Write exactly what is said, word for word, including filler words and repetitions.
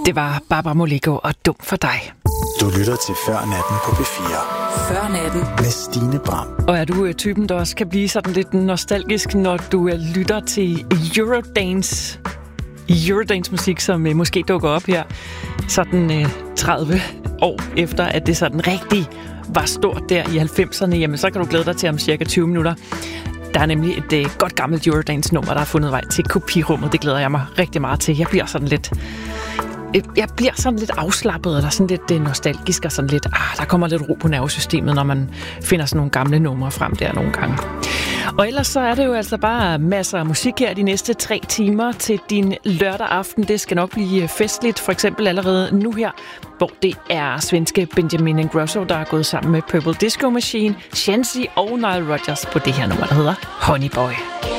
Det var Barbara Moleko og Dum for dig. Du lytter til Før Natten på P fire. Før Natten. Med Stine Bram. Og er du typen, der også kan blive sådan lidt nostalgisk, når du lytter til Eurodance? Eurodance musik, som måske dukker op her sådan tredive år efter, at det sådan rigtig var stort der i halvfemserne. Jamen, så kan du glæde dig til om cirka tyve minutter. Der er nemlig et øh, godt gammelt Eurodance-nummer, der har fundet vej til kopirummet. Det glæder jeg mig rigtig meget til. Jeg bliver sådan lidt... Øh, jeg bliver sådan lidt afslappet, eller sådan lidt øh, nostalgisk, og sådan lidt... Ah, der kommer lidt ro på nervesystemet, når man finder sådan nogle gamle numre frem der nogle gange. Og ellers så er det jo altså bare masser af musik her de næste tre timer til din lørdag aften. Det skal nok blive festligt, for eksempel allerede nu her, hvor det er svenske Benjamin Ingrosso, der er gået sammen med Purple Disco Machine, Shenzi og Nile Rodgers på det her nummer, der hedder Honey Boy.